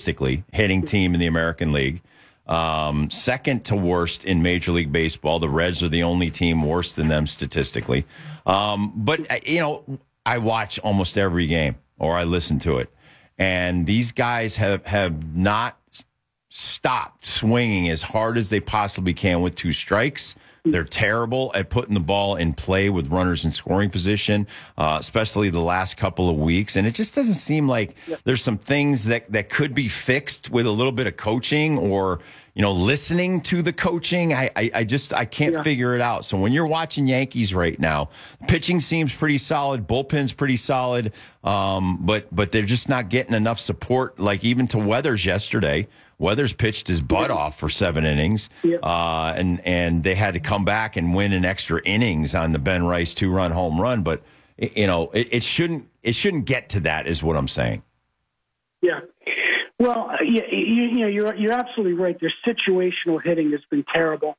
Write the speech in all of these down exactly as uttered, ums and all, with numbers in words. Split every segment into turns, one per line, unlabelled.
statistically hitting team in the American League. Um, second to worst in Major League Baseball. The Reds are the only team worse than them statistically. Um, but, you know, I watch almost every game, or I listen to it. And these guys have, have not stopped swinging as hard as they possibly can with two strikes. They're terrible at putting the ball in play with runners in scoring position, uh, especially the last couple of weeks. And it just doesn't seem like there's some things that, that could be fixed with a little bit of coaching or, you know, listening to the coaching. I, I, I just I can't yeah. figure it out. So when you're watching Yankees right now, pitching seems pretty solid, bullpen's pretty solid, um, but but they're just not getting enough support. Like even to Weathers yesterday. Weathers pitched his butt off for seven innings, yep. uh, and and they had to come back and win an extra innings on the Ben Rice two-run home run. But you know, it, it shouldn't it shouldn't get to that, is what I'm saying.
Yeah, well, you, you, you know, you're you're absolutely right. Their situational hitting has been terrible,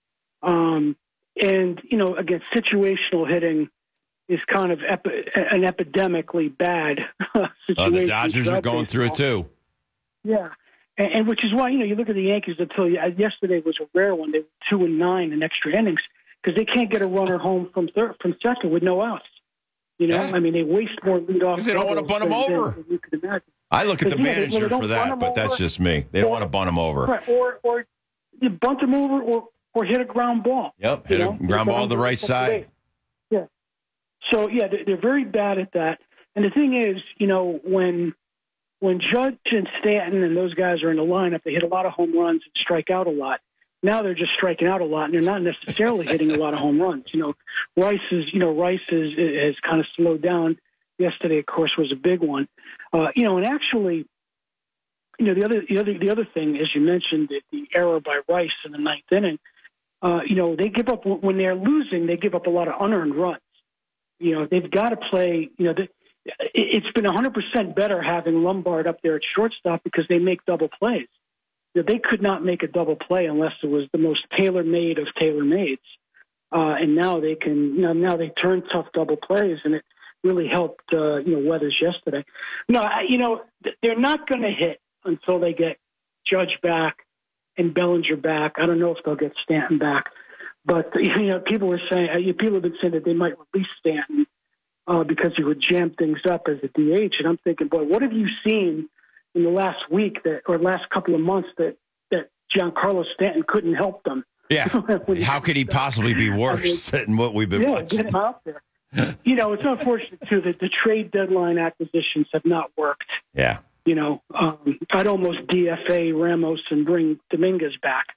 um, and you know, again, situational hitting is kind of epi- an epidemically bad situation.
Uh, the Dodgers are going through it too.
Yeah. And, and which is why, you know, you look at the Yankees until you, yesterday was a rare one. They were two and nine in extra innings because they can't get a runner home from third, from second with no outs. You know, yeah. I mean, they waste more leadoff.
Because they don't want to bunt them over. Than you could imagine. I look at the manager yeah, they, for that, but that's just me. They don't or, want to bunt them over.
Right, or or you bunt them over or, or hit a ground ball.
Yep, hit a know? ground ball to the right side.
Yeah. So, yeah, they're, they're very bad at that. And the thing is, you know, when – When Judge and Stanton and those guys are in the lineup, they hit a lot of home runs and strike out a lot. Now they're just striking out a lot, and they're not necessarily hitting a lot of home runs. You know, Rice is, you know, Rice is, has kind of slowed down. Yesterday, of course, was a big one. Uh, you know, and actually, you know, the other, the other, the other thing, as you mentioned, the, the error by Rice in the ninth inning. Uh, you know, they give up when they're losing. They give up a lot of unearned runs. You know, they've got to play. You know, they, it's been one hundred percent better having Lombard up there at shortstop because they make double plays. You know, they could not make a double play unless it was the most tailor-made of tailor-mades. Uh, and now they can, you know, now they turn tough double plays, and it really helped, uh, you know, Weathers yesterday. No, I, you know, they're not going to hit until they get Judge back and Bellinger back. I don't know if they'll get Stanton back. But, you know, people were saying, uh, people have been saying that they might release Stanton. Uh, because he would jam things up as a D H. And I'm thinking, boy, what have you seen in the last week that, or last couple of months that, that Giancarlo Stanton couldn't help them?
Yeah. How could he possibly be worse I mean, than what we've been
yeah,
watching?
Get him out there. You know, it's unfortunate, too, that the trade deadline acquisitions have not worked.
Yeah.
You know, um, I'd almost D F A Ramos and bring Dominguez back.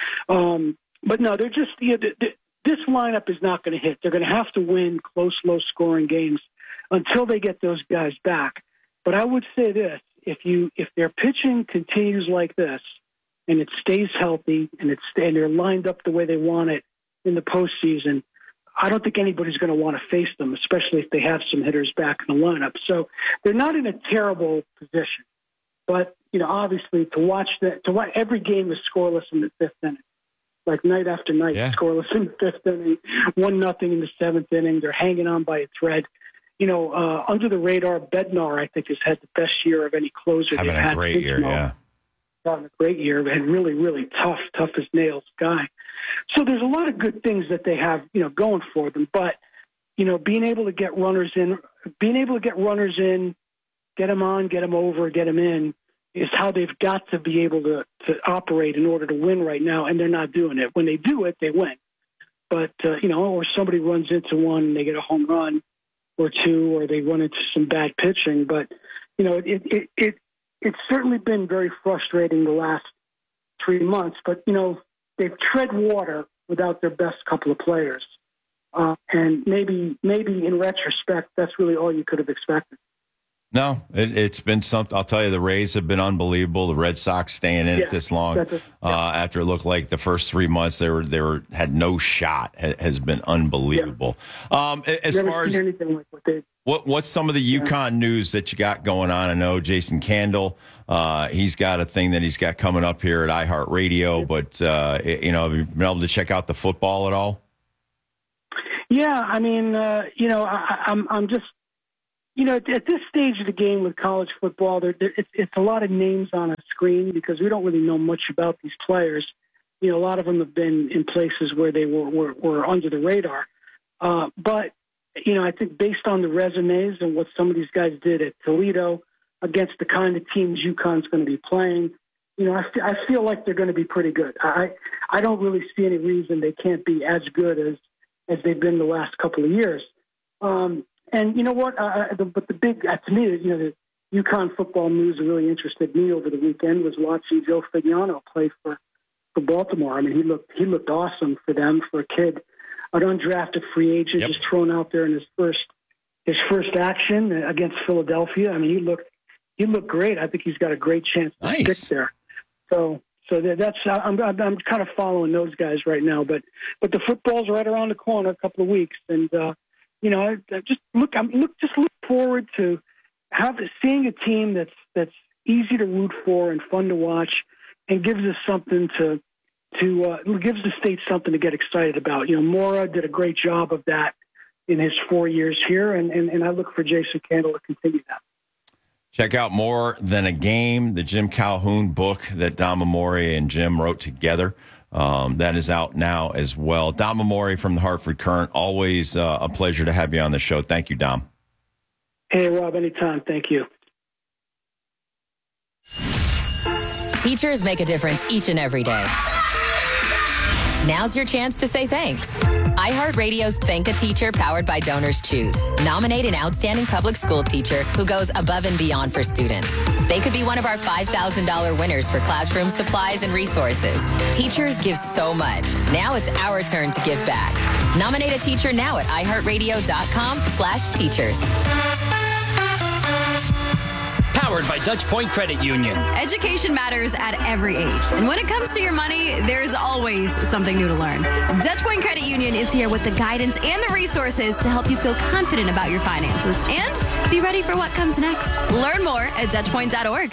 Um, but no, they're just, you know, the, the, this lineup is not going to hit. They're going to have to win close, low-scoring games until they get those guys back. But I would say this: if you if their pitching continues like this, and it stays healthy, and it's and they're lined up the way they want it in the postseason, I don't think anybody's going to want to face them, especially if they have some hitters back in the lineup. So they're not in a terrible position. But you know, obviously, to watch that, to watch every game is scoreless in the fifth inning. Like night after night, yeah. scoreless in the fifth inning, one nothing in the seventh inning. They're hanging on by a thread. You know, uh, under the radar, Bednar, I think, has had the best year of any closer.
Having
they've
a
had
great year,
Mo.
yeah.
Having a great year, and really, really tough, tough as nails guy. So there's a lot of good things that they have, you know, going for them. But you know, being able to get runners in, being able to get runners in, get them on, get them over, get them in, is how they've got to be able to, to operate in order to win right now, and they're not doing it. When they do it, they win. But, uh, you know, or somebody runs into one and they get a home run or two, or they run into some bad pitching. But, you know, it it it it's certainly been very frustrating the last three months. But, you know, they've tread water without their best couple of players. Uh, and maybe maybe in retrospect, that's really all you could have expected.
No, it, it's been something. I'll tell you, the Rays have been unbelievable. The Red Sox staying in yeah, it this long, a, yeah. uh, after it looked like the first three months they were they were had no shot, has been unbelievable. Yeah. Um, as
Never
far as
anything like what, they,
what what's some of the UConn yeah. news that you got going on? I know Jason Candle, uh, he's got a thing that he's got coming up here at iHeartRadio. Yeah. But uh, you know, have you been able to check out the football at all?
Yeah, I mean, uh, you know, I, I'm I'm just. you know, at, at this stage of the game with college football, there, there, it's, it's a lot of names on a screen because we don't really know much about these players. You know, a lot of them have been in places where they were, were, were under the radar. Uh, but, you know, I think based on the resumes and what some of these guys did at Toledo against the kind of teams UConn's going to be playing, you know, I, f- I feel like they're going to be pretty good. I I don't really see any reason they can't be as good as, as they've been the last couple of years. Um, and you know what? Uh, the, but the big, uh, to me, you know, the UConn football news that really interested me over the weekend was watching Joe Fagnano play for, for Baltimore. I mean, he looked he looked awesome for them, for a kid, an undrafted free agent, yep. just thrown out there in his first his first action against Philadelphia. I mean, he looked he looked great. I think he's got a great chance to
nice.
stick there. So, so that's I'm I'm kind of following those guys right now. But but the football's right around the corner, a couple of weeks, and uh, you know, I, I just look I'm look just look forward to have seeing a team that's that's easy to root for and fun to watch, and gives us something to to uh, gives the state something to get excited about. You know, Mora did a great job of that in his four years here, and and, and I look for Jason Candle to continue that.
Check out More Than a Game, the Jim Calhoun book that Don Memoria and Jim wrote together. Um, that is out now as well. Don Memoria from the Hartford Courant, always uh, a pleasure to have you on the show. Thank you, Dom.
Hey, Rob, anytime. Thank you.
Teachers make a difference each and every day. Now's your chance to say thanks. iHeartRadio's Thank a Teacher, powered by Donors Choose. Nominate an outstanding public school teacher who goes above and beyond for students. They could be one of our five thousand dollars winners for classroom supplies and resources. Teachers give so much. Now it's our turn to give back. Nominate a teacher now at iHeartRadio.com slash teachers.
Powered by Dutch Point Credit Union.
Education matters at every age. And when it comes to your money, there's always something new to learn. Dutch Point Credit Union is here with the guidance and the resources to help you feel confident about your finances and be ready for what comes next. Learn more at dutch point dot org.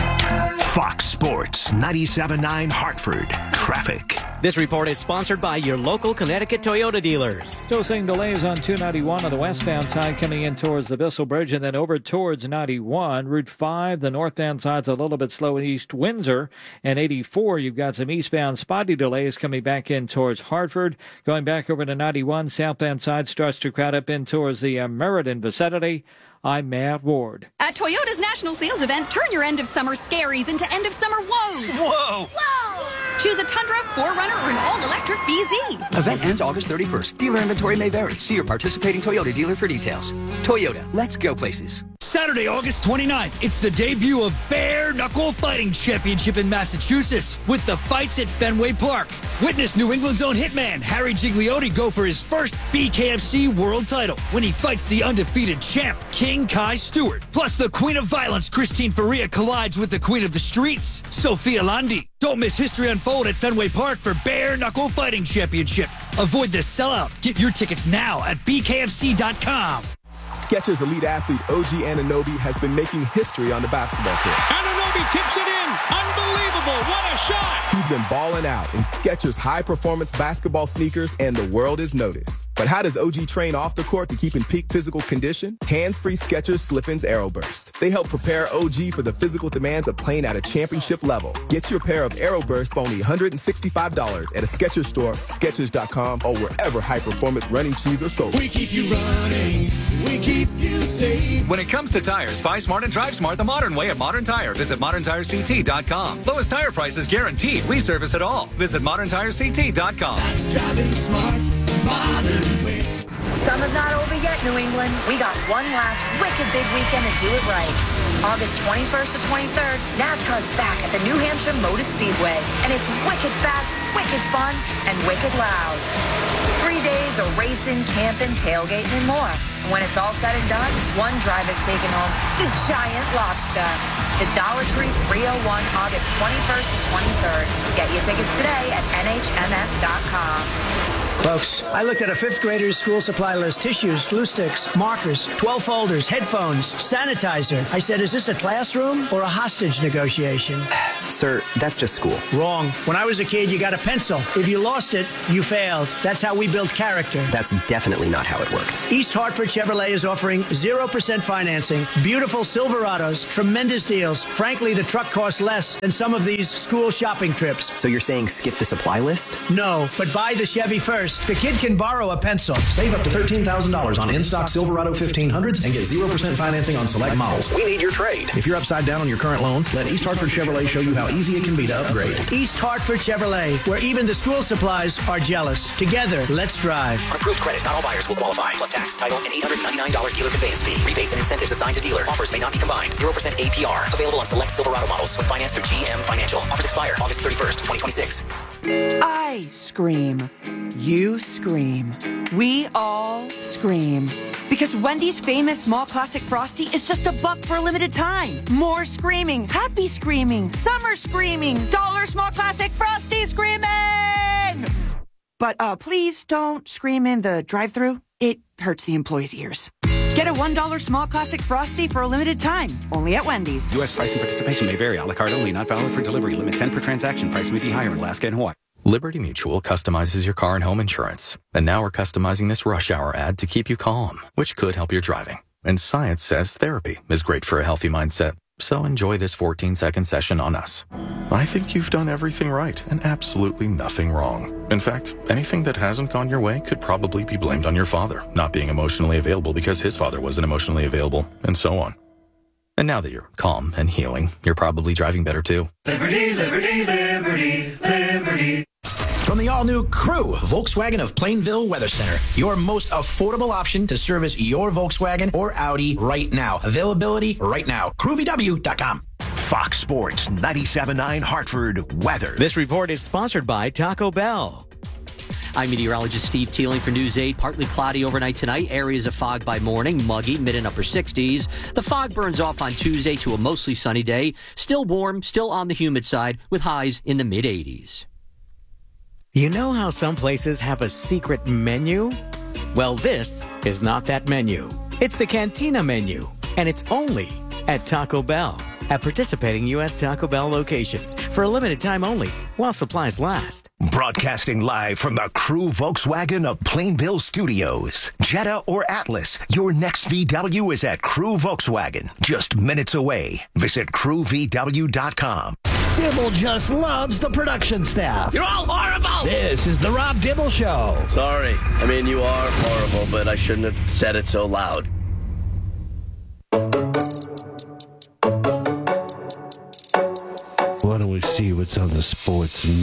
Fox Sports ninety-seven point nine Hartford. Traffic.
This report is sponsored by your local Connecticut Toyota dealers.
Still seeing delays on two ninety-one on the westbound side coming in towards the Bissell Bridge and then over towards ninety-one. Route five, the northbound side's a little bit slow in East Windsor. And eighty-four, you've got some eastbound spotty delays coming back in towards Hartford. Going back over to ninety-one, southbound side starts to crowd up in towards the uh, Meriden vicinity. I'm Matt Ward.
At Toyota's national sales event, turn your end of summer scaries into end of summer woes.
Whoa!
Whoa! Choose a Tundra, four runner, or an all-electric B Z.
Event ends August thirty-first. Dealer inventory may vary. See your participating Toyota dealer for details. Toyota, let's go places.
Saturday, August twenty-ninth, it's the debut of Bare Knuckle Fighting Championship in Massachusetts with the fights at Fenway Park. Witness New England's own hitman, Harry Gigliotti, go for his first B K F C world title when he fights the undefeated champ, King Kai Stewart. Plus, the Queen of Violence, Christine Faria, collides with the Queen of the Streets, Sophia Landi. Don't miss history unfold at Fenway Park for Bare Knuckle Fighting Championship. Avoid the sellout. Get your tickets now at B K F C dot com.
Skechers elite athlete O G Anunoby has been making history on the basketball court.
Anunoby tips it in. Unbelievable. What a shot.
He's been balling out in Skechers high-performance basketball sneakers, and the world is noticed. But how does O G train off the court to keep in peak physical condition? Hands-free Skechers Slip-ins AeroBurst. They help prepare O G for the physical demands of playing at a championship level. Get your pair of AeroBurst for only one hundred sixty-five dollars at a Skechers store, Skechers dot com, or wherever high-performance running shoes are sold.
We keep you running. We keep you safe.
When it comes to tires, buy smart and drive smart the modern way at Modern Tire. Visit modern tire c t dot com. Lowest tire prices guaranteed. We service it all. Visit modern tire c t dot com.
That's driving smart, modern way.
Summer's not over yet, New England. We got one last wicked big weekend to do it right. August twenty-first to twenty-third, NASCAR's back at the New Hampshire Motor Speedway. And it's wicked fast, wicked fun, and wicked loud. Three days of racing, camping, tailgating, and more. And when it's all said and done, one driver's taking home the giant lobster. The Dollar Tree three oh one, August twenty-first and twenty-third. Get your tickets today at N H M S dot com.
Folks, I looked at a fifth grader's school supply list. Tissues, glue sticks, markers, twelve folders, headphones, sanitizer. I said, is this a classroom or a hostage negotiation?
Sir, that's just school.
Wrong. When I was a kid, you got a pencil. If you lost it, you failed. That's how we build character.
That's definitely not how it worked.
East Hartford Chevrolet is offering zero percent financing, beautiful Silverados, tremendous deals. Frankly, the truck costs less than some of these school shopping trips.
So you're saying skip the supply list?
No, but buy the Chevy first. The kid can borrow a pencil.
Save up to thirteen thousand dollars on in-stock Silverado fifteen hundreds and get zero percent financing on select models. We need your trade. If you're upside down on your current loan, let East Hartford Chevrolet show you how easy it can be to upgrade.
East Hartford Chevrolet, where even the school supplies are jealous. Together, let's drive.
On approved credit, not all buyers will qualify. Plus tax, title, and eight hundred ninety-nine dollars dealer conveyance fee. Rebates and incentives assigned to dealer. Offers may not be combined. zero percent A P R. Available on select Silverado models with finance through G M Financial. Offers expire August thirty-first, twenty twenty-six.
I scream. You scream. We all scream. Because Wendy's famous small classic Frosty is just a buck for a limited time. More screaming, happy screaming, summer screaming, dollar small classic Frosty screaming! But uh, please don't scream in the drive-thru. It hurts the employees' ears. Get a one dollar small classic Frosty for a limited time. Only at Wendy's.
U S price and participation may vary. A la carte only. Not valid for delivery. Limit ten per transaction. Price may be higher in Alaska and Hawaii.
Liberty Mutual customizes your car and home insurance. And now we're customizing this rush hour ad to keep you calm, which could help your driving. And science says therapy is great for a healthy mindset. So enjoy this fourteen second session on us. I think you've done everything right and absolutely nothing wrong. In fact, anything that hasn't gone your way could probably be blamed on your father, not being emotionally available because his father wasn't emotionally available, and so on. And now that you're calm and healing, you're probably driving better too.
Liberty, liberty, liberty, liberty.
From the all-new Crew, Volkswagen of Plainville Weather Center, your most affordable option to service your Volkswagen or Audi right now. Availability right now. crew v w dot com.
Fox Sports ninety-seven point nine Hartford weather.
This report is sponsored by Taco Bell. I'm meteorologist Steve Teeling for News eight. Partly cloudy overnight tonight. Areas of fog by morning. Muggy, mid and upper sixties. The fog burns off on Tuesday to a mostly sunny day. Still warm, still on the humid side, with highs in the mid eighties.
You know how some places have a secret menu? Well, this is not that menu. It's the Cantina menu, and it's only at Taco Bell. At participating U S Taco Bell locations for a limited time only while supplies last.
Broadcasting live from the Crew Volkswagen of Plainville Studios. Jetta or Atlas, your next V W is at Crew Volkswagen, just minutes away. Visit crew v w dot com.
Dibble just loves the production staff.
You're all horrible!
This is the Rob Dibble Show.
Sorry. I mean, you are horrible, but I shouldn't have said it so loud.
Why don't we see what's on the sports